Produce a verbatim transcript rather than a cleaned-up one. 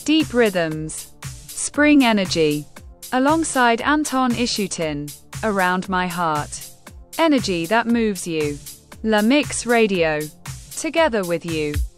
Deep Rhythms, Spring Energy, alongside Anton Ishutin, Around My Heart. Energy that moves you. La Mix Radio, together with you.